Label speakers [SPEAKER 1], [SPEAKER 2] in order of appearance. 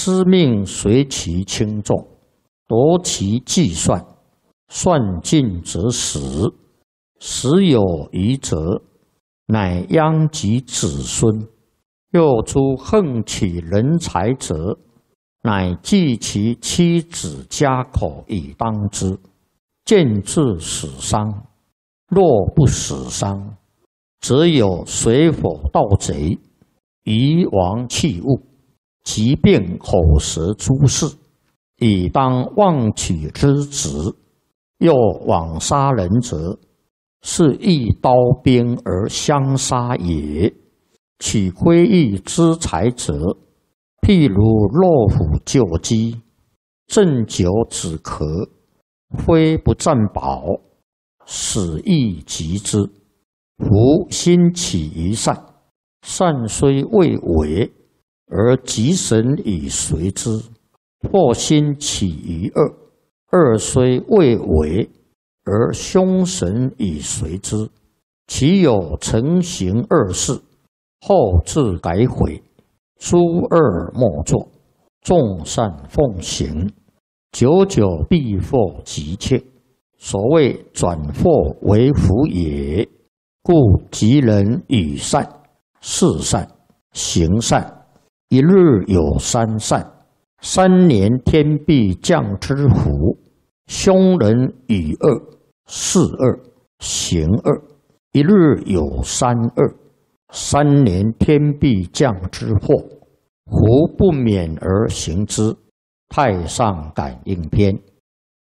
[SPEAKER 1] 师命随其轻重，夺其计算，算尽则死，死有余则，乃殃及子孙。又诸横取人才者，乃计其妻子家口以当之，见至死伤。若不死伤，则有水火盗贼，夷王器物，疾病口舌诸事，以当妄取之职。又枉杀人者，是一刀兵而相杀也。取窥益之财者，譬如骆虎救鸡，鸩酒止咳，非不占宝，死亦及之。夫心起于善，善虽未为，而吉神以随之；或心起于恶，恶虽未为，而凶神以随之。其有成行恶事，后自改悔，诸恶莫作，众善奉行，久久必获吉切。所谓转祸为福也。故吉人与善、事善、行善，一日有三善，3年天必降之福。凶人与恶、事恶、行恶，一日有三恶，3年天必降之祸。胡不免而行之。太上感应篇。